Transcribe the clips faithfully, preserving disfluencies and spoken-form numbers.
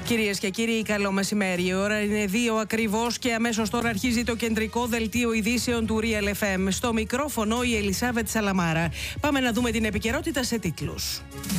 Κυρίες και κύριοι, καλό μεσημέρι. Η ώρα είναι δύο ακριβώς και αμέσως τώρα αρχίζει το κεντρικό δελτίο ειδήσεων του Real εφ εμ. Στο μικρόφωνο η Ελισάβετ Σαλαμάρα. Πάμε να δούμε την επικαιρότητα σε τίτλους.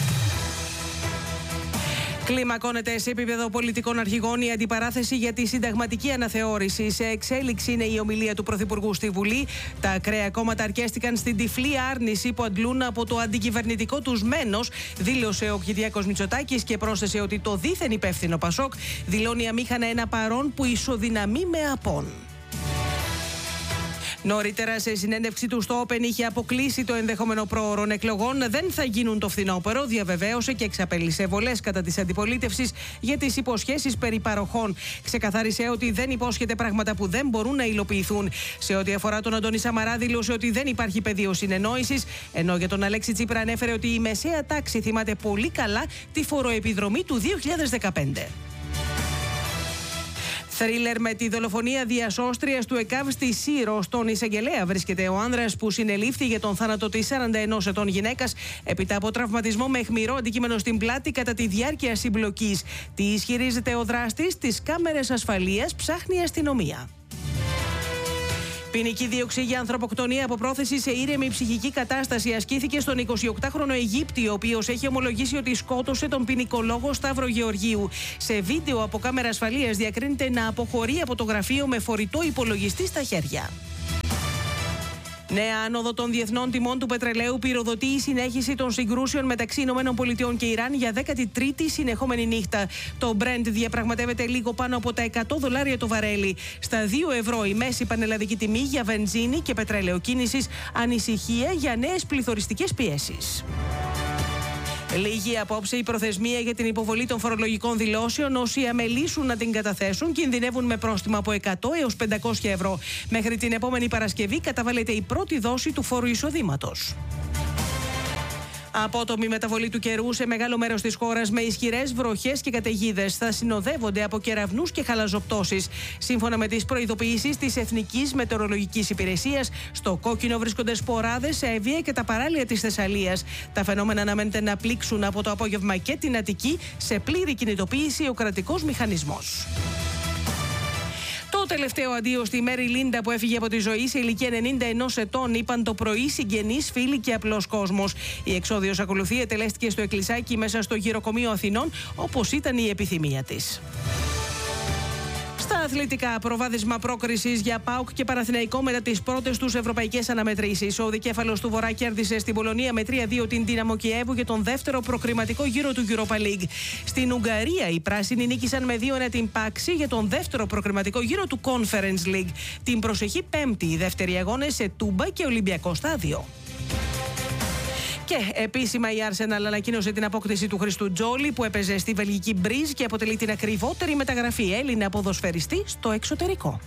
Κλιμακώνεται σε επίπεδο πολιτικών αρχηγών η αντιπαράθεση για τη συνταγματική αναθεώρηση. Σε εξέλιξη είναι η ομιλία του Πρωθυπουργού στη Βουλή. Τα ακραία κόμματα αρκέστηκαν στην τυφλή άρνηση που αντλούν από το αντικυβερνητικό τους μένος, δήλωσε ο Κυριάκος Μητσοτάκης και πρόσθεσε ότι το δίθεν υπεύθυνο Πασόκ δηλώνει αμήχανα ένα παρόν που ισοδυναμεί με απόν. Νωρίτερα, σε συνέντευξη του στο Open, είχε αποκλείσει το ενδεχόμενο πρόωρων εκλογών. Δεν θα γίνουν το φθινόπωρο, διαβεβαίωσε και εξαπέλυσε βολές κατά της αντιπολίτευσης για τις υποσχέσεις περί παροχών. Ξεκαθάρισε ότι δεν υπόσχεται πράγματα που δεν μπορούν να υλοποιηθούν. Σε ό,τι αφορά τον Αντώνη Σαμαρά, δήλωσε ότι δεν υπάρχει πεδίο συνεννόησης, ενώ για τον Αλέξη Τσίπρα ανέφερε ότι η μεσαία τάξη θυμάται πολύ καλά τη φοροεπιδρομή του δύο χιλιάδες δεκαπέντε. Θρίλερ με τη δολοφονία διασώστριας του ΕΚΑΒ στη Σύρο. Στον εισαγγελέα βρίσκεται ο άνδρας που συνελήφθη για τον θάνατο της σαράντα ενός ετών γυναίκας έπειτα από τραυματισμό με αιχμηρό αντικείμενο στην πλάτη κατά τη διάρκεια συμπλοκής. Τι ισχυρίζεται ο δράστης, τις κάμερες ασφαλείας ψάχνει η αστυνομία. Ποινική δίωξη για ανθρωποκτονία από πρόθεση σε ήρεμη ψυχική κατάσταση ασκήθηκε στον εικοσιοκτάχρονο Αιγύπτιο, ο οποίος έχει ομολογήσει ότι σκότωσε τον ποινικολόγο Σταύρο Γεωργίου. Σε βίντεο από κάμερα ασφαλείας διακρίνεται να αποχωρεί από το γραφείο με φορητό υπολογιστή στα χέρια. Νέα άνοδο των διεθνών τιμών του πετρελαίου πυροδοτεί η συνέχιση των συγκρούσεων μεταξύ ΗΠΑ και Ιράν για δέκατη τρίτη συνεχόμενη νύχτα. Το Brent διαπραγματεύεται λίγο πάνω από τα εκατό δολάρια το βαρέλι. Στα δύο ευρώ η μέση πανελλαδική τιμή για βενζίνη και πετρέλαιο κίνησης, ανησυχία για νέες πληθωριστικές πιέσεις. Λίγη απόψε η προθεσμία για την υποβολή των φορολογικών δηλώσεων. Όσοι αμελήσουν να την καταθέσουν κινδυνεύουν με πρόστιμα από εκατό έως πεντακόσια ευρώ. Μέχρι την επόμενη Παρασκευή καταβάλλεται η πρώτη δόση του φόρου εισοδήματος. Απότομη μεταβολή του καιρού σε μεγάλο μέρος της χώρας με ισχυρές βροχές και καταιγίδες. Θα συνοδεύονται από κεραυνούς και χαλαζοπτώσεις. Σύμφωνα με τις προειδοποιήσεις της Εθνικής Μετεωρολογικής Υπηρεσίας, στο κόκκινο βρίσκονται σποράδες σε Εύβοια και τα παράλια της Θεσσαλίας. Τα φαινόμενα αναμένεται να πλήξουν από το απόγευμα και την Αττική, σε πλήρη κινητοποίηση ο κρατικός μηχανισμός. Το τελευταίο αντίο στη Μέρι Λίντα που έφυγε από τη ζωή σε ηλικία ενενήντα ενός ετών είπαν το πρωί συγγενείς, φίλοι και απλός κόσμος. Η εξόδιος ακολουθία τελέστηκε στο εκκλησάκι μέσα στο γυροκομείο Αθηνών, όπως ήταν η επιθυμία της. Στα αθλητικά, προβάδισμα πρόκρισης για ΠΑΟΚ και Παναθηναϊκό μετά τις πρώτες τους ευρωπαϊκές αναμετρήσεις. Ο δικέφαλος του Βορρά κέρδισε στην Πολωνία με τρία δύο την Δύναμο Κιέβου για τον δεύτερο προκριματικό γύρο του Europa League. Στην Ουγγαρία, οι πράσινοι νίκησαν με δύο ένα την Πάξη για τον δεύτερο προκριματικό γύρο του Conference League. Την προσεχή Πέμπτη, οι δεύτεροι αγώνες σε Τούμπα και Ολυμπιακό Στάδιο. Και επίσημα η Arsenal ανακοίνωσε την απόκτηση του Χριστού Τζόλι που έπαιζε στη βελγική Μπριζ και αποτελεί την ακριβότερη μεταγραφή Έλληνα ποδοσφαιριστή στο εξωτερικό.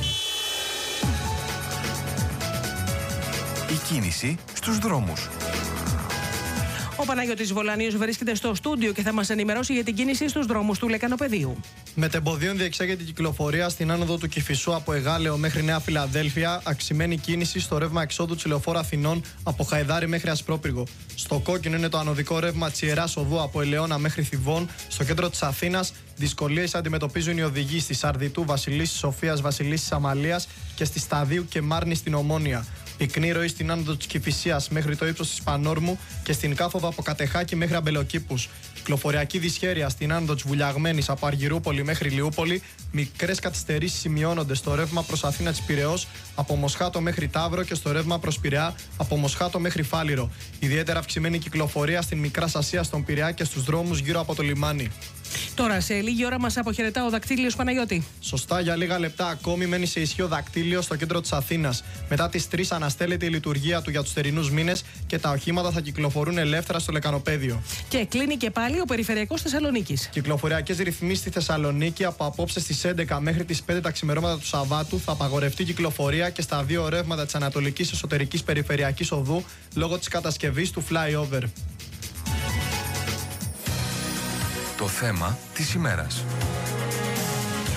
Η κίνηση στους δρόμους. Ο Παναγιώτης Βολάνιος βρίσκεται στο στούντιο και θα μας ενημερώσει για την κίνηση στους δρόμους του Λεκανοπεδίου. Μετεμποδίων διεξάγεται η κυκλοφορία στην άνοδο του Κηφισού από Εγάλεο μέχρι Νέα Φιλαδέλφια. Αυξημένη κίνηση στο ρεύμα εξόδου της Λεωφόρου Αθηνών από Χαϊδάρι μέχρι Ασπρόπυργο. Στο κόκκινο είναι το ανωδικό ρεύμα της Ιεράς Οδού από Ελαιώνα μέχρι Θηβών. Στο κέντρο της Αθήνας δυσκολίες αντιμετωπίζουν οι οδηγοί στη Σαρδιτού, Βασιλίσσης Σοφίας, Βασιλίσσης Αμαλίας και στη Σταδίου και Μάρνη στην Ομόνια. Πυκνή ροή στην άνοδο της Κηφισίας μέχρι το ύψος της Πανόρμου και στην κάθοδο από Κατεχάκη μέχρι Αμπελοκήπους. Κυκλοφοριακή δυσχέρεια στην άνοδο της Βουλιαγμένης από Αργυρούπολη μέχρι Λιούπολη. Μικρές καθυστερήσεις σημειώνονται στο ρεύμα προς Αθήνα της Πειραιώς από Μοσχάτο μέχρι Ταύρο και στο ρεύμα προς Πειραιά από Μοσχάτο μέχρι Φάληρο. Ιδιαίτερα αυξημένη κυκλοφορία στην Μικρά Ασία, στον Πειραιά και στους δρόμους γύρω από το λιμάνι. Τώρα σε λίγη ώρα μας αποχαιρετά ο Δακτύλιος Παναγιώτη. Σωστά, για λίγα λεπτά ακόμη μένει σε ισχύ ο Δακτύλιος στο κέντρο της Αθήνας. Μετά τις τρεις αναστέλλεται η λειτουργία του για τους θερινούς μήνες και τα οχήματα θα κυκλοφορούν ελεύθερα στο Λεκανοπέδιο. Και κλείνει και πάλι ο περιφερειακός Θεσσαλονίκης. Κυκλοφοριακές ρυθμίσεις στη Θεσσαλονίκη από απόψε στις έντεκα μέχρι τις πέντε τα ξημερώματα του Σαββάτου θα απαγορευτεί κυκλοφορία και στα δύο ρεύματα της Ανατολικής Εσωτερικής Περιφερειακής Οδού λόγω της κατασκευής του flyover. Το θέμα της ημέρας.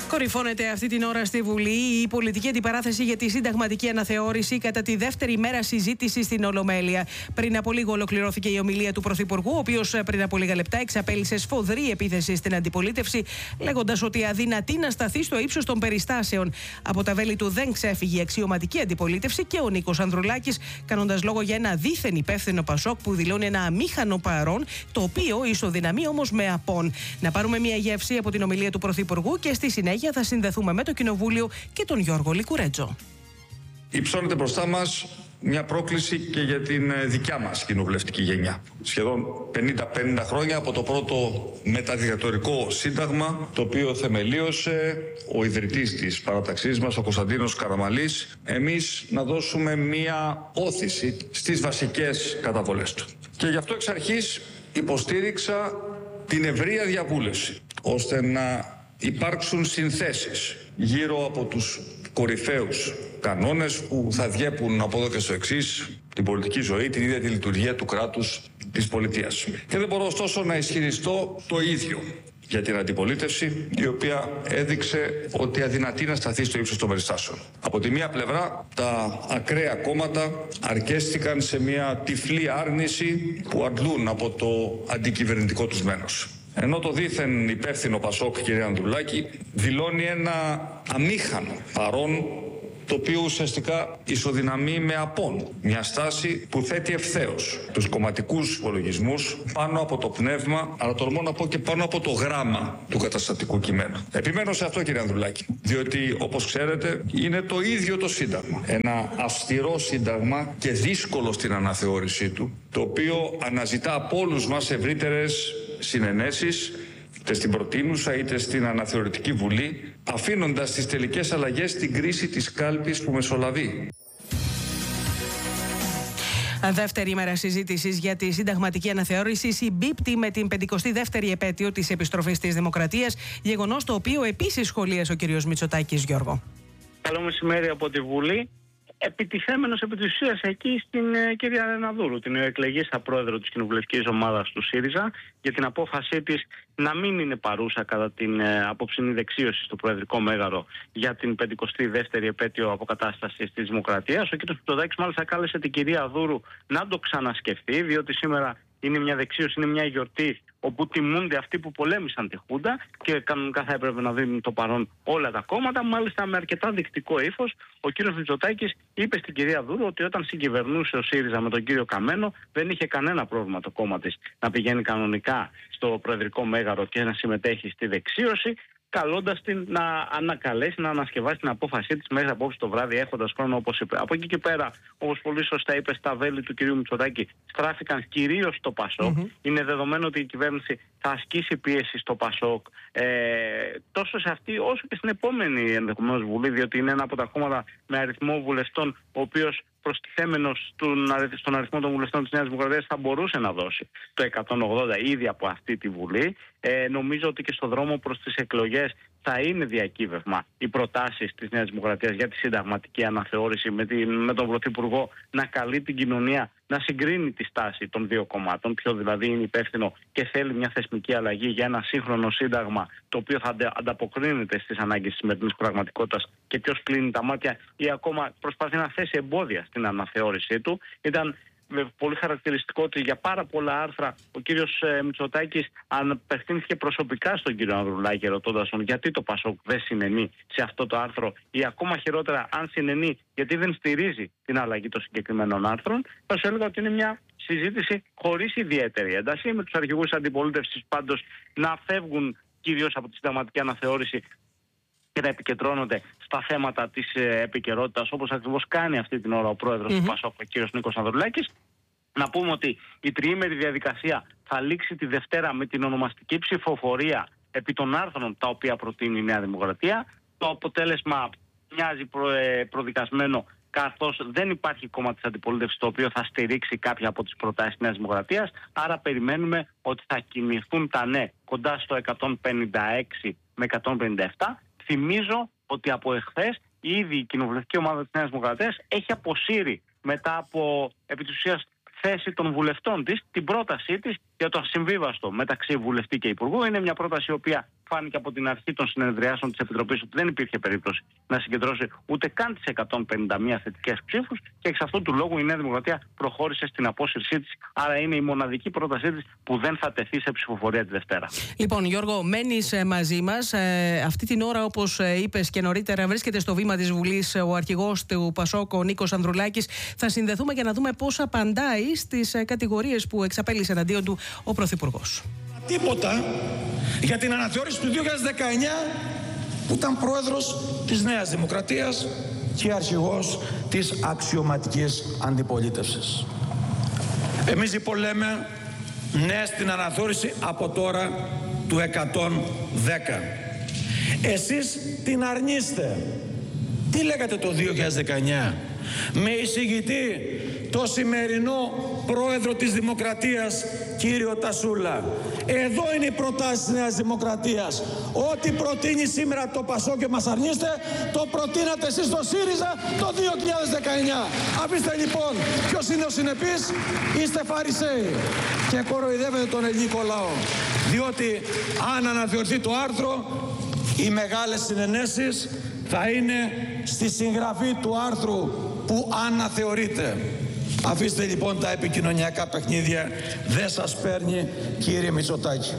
Κορυφώνεται αυτή την ώρα στη Βουλή η πολιτική αντιπαράθεση για τη συνταγματική αναθεώρηση κατά τη δεύτερη μέρα συζήτηση στην Ολομέλεια. Πριν από λίγο ολοκληρώθηκε η ομιλία του Πρωθυπουργού, ο οποίος πριν από λίγα λεπτά εξαπέλυσε σφοδρή επίθεση στην αντιπολίτευση, λέγοντας ότι αδυνατεί να σταθεί στο ύψος των περιστάσεων. Από τα βέλη του δεν ξέφυγε η αξιωματική αντιπολίτευση και ο Νίκος Ανδρουλάκης, κάνοντας λόγο για ένα δίθεν υπεύθυνο Πασόκ που δηλώνει ένα αμήχανο παρόν, το οποίο ισοδυναμεί όμως με απόν. Να πάρουμε μια γεύση από την ομιλία του Πρωθυπουργού και στη συνέχεια θα συνδεθούμε με το Κοινοβούλιο και τον Γιώργο Λικουρέτζο. Υψώνεται μπροστά μας μια πρόκληση και για την δικιά μας κοινοβουλευτική γενιά. Σχεδόν πενήντα πενήντα χρόνια από το πρώτο μεταδικτατορικό σύνταγμα, το οποίο θεμελίωσε ο ιδρυτής της παραταξής μας, ο Κωνσταντίνος Καραμανλής, εμείς να δώσουμε μια όθηση στις βασικές καταβολές του. Και γι' αυτό εξ αρχής υποστήριξα την ευρεία διαβούλευση, ώστε να υπάρξουν συνθέσεις γύρω από τους κορυφαίους κανόνες που θα διέπουν από εδώ και στο εξής την πολιτική ζωή, την ίδια τη λειτουργία του κράτους της πολιτείας. Και δεν μπορώ ωστόσο να ισχυριστώ το ίδιο για την αντιπολίτευση, η οποία έδειξε ότι αδυνατεί να σταθεί στο ύψος των περιστάσεων. Από τη μία πλευρά, τα ακραία κόμματα αρκέστηκαν σε μια τυφλή άρνηση που αντλούν από το αντικυβερνητικό τους μένος. Ενώ το δίθεν υπεύθυνο Πασόκ, κύριε Ανδρουλάκη, δηλώνει ένα αμήχανο παρόν, το οποίο ουσιαστικά ισοδυναμεί με απόν. Μια στάση που θέτει ευθέως τους κομματικούς υπολογισμούς πάνω από το πνεύμα, αλλά τολμώ να πω και πάνω από το γράμμα του καταστατικού κειμένου. Επιμένω σε αυτό, κύριε Ανδρουλάκη, διότι όπως ξέρετε είναι το ίδιο το Σύνταγμα. Ένα αυστηρό Σύνταγμα και δύσκολο στην αναθεώρησή του, το οποίο αναζητά από όλους μας ευρύτερες συνενέσεις, είτε στην προτείνουσα είτε στην αναθεωρητική βουλή, αφήνοντας τις τελικές αλλαγές στην κρίση της κάλπης που μεσολαβεί. Δεύτερη ημέρα συζήτησης για τη συνταγματική αναθεώρηση συμπίπτει με την πενηκοστή δεύτερη επέτειο της επιστροφής της Δημοκρατίας, γεγονός το οποίο επίσης σχολίασε ο κ. Μητσοτάκης. Γιώργο. Καλό μεσημέρι από τη Βουλή. Επιτιθέμενος επί της ουσίας εκεί στην ε, κυρία Ρεναδούρου, την εκλεγήσα πρόεδρο της κοινοβουλευτικής ομάδας του ΣΥΡΙΖΑ, για την απόφασή της να μην είναι παρούσα κατά την ε, απόψινή δεξίωση στο Προεδρικό Μέγαρο για την πενηκοστή δεύτερη επέτειο αποκατάστασης της Δημοκρατίας. Ο κ. Μητσοτάκης μάλιστα κάλεσε την κυρία Δούρου να το ξανασκεφτεί, διότι σήμερα είναι μια δεξίωση, είναι μια γιορτή όπου τιμούνται αυτοί που πολέμησαν τη Χούντα και κανονικά θα έπρεπε να δίνουν το παρόν όλα τα κόμματα. Μάλιστα, με αρκετά δεικτικό ύφος, ο κύριος Μητσοτάκης είπε στην κυρία Δούρου ότι όταν συγκυβερνούσε ο ΣΥΡΙΖΑ με τον κύριο Καμένο, δεν είχε κανένα πρόβλημα το κόμμα της να πηγαίνει κανονικά στο Προεδρικό Μέγαρο και να συμμετέχει στη δεξίωση, καλώντας την να ανακαλέσει, να ανασκευάσει την απόφασή της μέχρι απόψε το βράδυ, έχοντας χρόνο, όπως είπε. Από εκεί και πέρα, όπως πολύ σωστά είπε, στα βέλη του κυρίου Μητσοτάκη στράφηκαν κυρίως στο Πασόκ. Mm-hmm. Είναι δεδομένο ότι η κυβέρνηση θα ασκήσει πίεση στο Πασόκ, ε, τόσο σε αυτή όσο και στην επόμενη ενδεχομένως Βουλή, διότι είναι ένα από τα κόμματα με αριθμό βουλευτών, ο οποίος προστιθέμενος στον αριθμό των βουλευτών της Νέας Δημοκρατίας θα μπορούσε να δώσει το εκατόν ογδόντα ήδη από αυτή τη Βουλή. Ε, νομίζω ότι και στο δρόμο προς τις εκλογές θα είναι διακύβευμα οι προτάσεις της Νέας Δημοκρατίας για τη συνταγματική αναθεώρηση, με, την, με τον Πρωθυπουργό να καλεί την κοινωνία να συγκρίνει τη στάση των δύο κομμάτων, ποιο δηλαδή είναι υπεύθυνο και θέλει μια θεσμική αλλαγή για ένα σύγχρονο σύνταγμα το οποίο θα ανταποκρίνεται στις ανάγκες της σημερινής πραγματικότητας και ποιος κλείνει τα μάτια ή ακόμα προσπαθεί να θέσει εμπόδια στην αναθεώρησή του. Ήταν πολύ χαρακτηριστικό ότι για πάρα πολλά άρθρα ο κύριος Μητσοτάκης απευθύνθηκε προσωπικά στον κύριο Ανδρουλάκη, ρωτώντας τον γιατί το Πασόκ δεν συνενεί σε αυτό το άρθρο ή ακόμα χειρότερα αν συνενεί γιατί δεν στηρίζει την αλλαγή των συγκεκριμένων άρθρων. Θα σου έλεγα ότι είναι μια συζήτηση χωρίς ιδιαίτερη ένταση, με τους αρχηγούς αντιπολίτευσης πάντως να φεύγουν κυρίως από τη συνταγματική αναθεώρηση και να επικεντρώνονται στα θέματα της ε, επικαιρότητας, όπως ακριβώς κάνει αυτή την ώρα ο πρόεδρος mm-hmm. του Πασόκ, ο κύριος Νίκος Ανδρουλάκης. Να πούμε ότι η τριήμερη διαδικασία θα λήξει τη Δευτέρα με την ονομαστική ψηφοφορία επί των άρθρων τα οποία προτείνει η Νέα Δημοκρατία. Το αποτέλεσμα μοιάζει προ, ε, προδικασμένο, καθώς δεν υπάρχει κόμμα της αντιπολίτευσης το οποίο θα στηρίξει κάποια από τις προτάσεις της Νέας Δημοκρατίας. Άρα περιμένουμε ότι θα κινηθούν τα ναι κοντά στο εκατόν πενήντα έξι με εκατόν πενήντα επτά. Θυμίζω ότι από εχθές ήδη η κοινοβουλευτική ομάδα της Νέας Δημοκρατίας έχει αποσύρει μετά από επί της ουσίας θέση των βουλευτών της την πρότασή της για το ασυμβίβαστο μεταξύ βουλευτή και υπουργού. Είναι μια πρόταση η οποία φάνηκε από την αρχή των συνεδριάσεων της Επιτροπής ότι δεν υπήρχε περίπτωση να συγκεντρώσει ούτε καν τις εκατόν πενήντα μία θετικές ψήφους και εξ αυτού του λόγου η Νέα Δημοκρατία προχώρησε στην απόσυρσή της. Άρα είναι η μοναδική πρότασή της που δεν θα τεθεί σε ψηφοφορία τη Δευτέρα. Λοιπόν, Γιώργο, μένεις μαζί μας. Ε, αυτή την ώρα, όπως είπες και νωρίτερα, βρίσκεται στο βήμα της Βουλής ο αρχηγός του Πασόκ, ο Νίκος Ανδρουλάκης. Θα συνδεθούμε για να δούμε πώς απαντάει στις κατηγορίες που εξαπέλυσε εναντίον του ο Πρωθυπουργός. Τίποτα για την αναθεώρηση του δύο χιλιάδες δεκαεννιά που ήταν πρόεδρος της Νέας Δημοκρατίας και αρχηγός της αξιωματικής αντιπολίτευσης. Εμείς λοιπόν λέμε ναι στην αναθεώρηση από τώρα του εκατόν δέκα. Εσείς την αρνείστε. Τι λέγατε το δύο χιλιάδες δεκαεννιά με εισηγητή το σημερινό πρόεδρο της Δημοκρατίας κύριο Τασούλα? Εδώ είναι η προτάση της Νέας Δημοκρατίας. Ό,τι προτείνει σήμερα το Πασόκ και μας αρνείστε, το προτείνατε εσείς στο ΣΥΡΙΖΑ το δύο χιλιάδες δεκαεννιά. Αφήστε λοιπόν ποιος είναι ο συνεπής. Είστε Φαρισαίοι και κοροϊδεύετε τον ελληνικό λαό. Διότι αν αναθεωρηθεί το άρθρο, οι μεγάλες συνενέσεις θα είναι στη συγγραφή του άρθρου που αναθεωρείται. Αφήστε λοιπόν τα επικοινωνιακά παιχνίδια. Δεν σας παίρνει, κύριε Μητσοτάκη.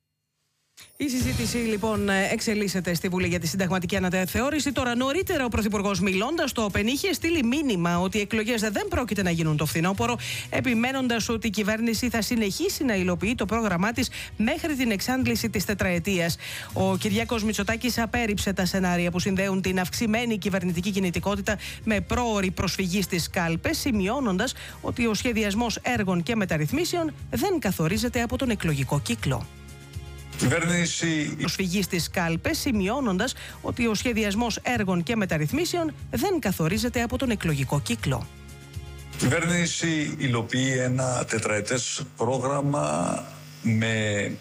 Η συζήτηση λοιπόν εξελίσσεται στη Βουλή για τη συνταγματική αναθεώρηση. Τώρα, νωρίτερα ο Πρωθυπουργός, μιλώντας στο Open, είχε στείλει μήνυμα ότι οι εκλογές δεν πρόκειται να γίνουν το φθινόπωρο, επιμένοντας ότι η κυβέρνηση θα συνεχίσει να υλοποιεί το πρόγραμμά της μέχρι την εξάντληση της τετραετίας. Ο Κυριάκος Μητσοτάκης απέρριψε τα σενάρια που συνδέουν την αυξημένη κυβερνητική κινητικότητα με πρόωρη προσφυγή στις κάλπες, σημειώνοντας ότι ο σχεδιασμός έργων και μεταρρυθμίσεων δεν καθορίζεται από τον εκλογικό κύκλο. Κυβέρνηση... Προσφυγή στις κάλπες, σημειώνοντας ότι ο σχεδιασμός έργων και μεταρρυθμίσεων δεν καθορίζεται από τον εκλογικό κύκλο. Η κυβέρνηση υλοποιεί ένα τετραετές πρόγραμμα με